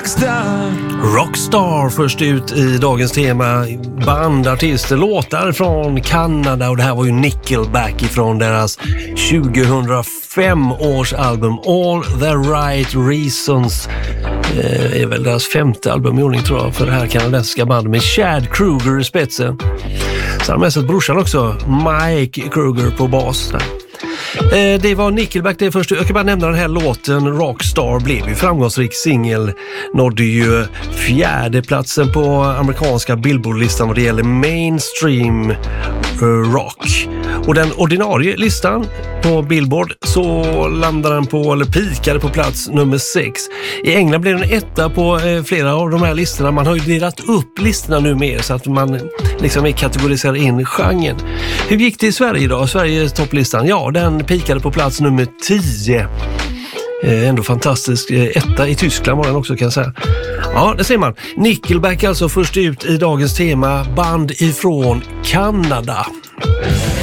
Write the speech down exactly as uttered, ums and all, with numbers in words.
Rockstar. Rockstar först ut i dagens tema. Band, artister, låtar från Kanada, och det här var ju Nickelback ifrån deras tjugohundrafem års album All the Right Reasons. Det är väl deras femte album i ordning, tror jag, för det här kanadensiska bandet med Chad Kroeger i spetsen. Så har de med sig brorsan också, Mike Kroeger, på bas där. Det var Nickelback det först. Jag kan bara nämna den här låten. Rockstar blev ju framgångsrik singel, nådde ju fjärde platsen på amerikanska Billboard-listan vad det gäller mainstream rock. Och den ordinarie listan på Billboard så landade den på, eller pikade på plats nummer sex. I England blev den etta på eh, flera av de här listorna. Man har ju delat upp listorna nu mer så att man liksom kategoriserar in genren. Hur gick det i Sverige då? Sveriges topplistan? Ja, den pikade på plats nummer tio. Eh, ändå fantastisk. Eh, etta i Tyskland var den också, kan jag säga. Ja, det ser man. Nickelback alltså först ut i dagens tema. Band ifrån Kanada.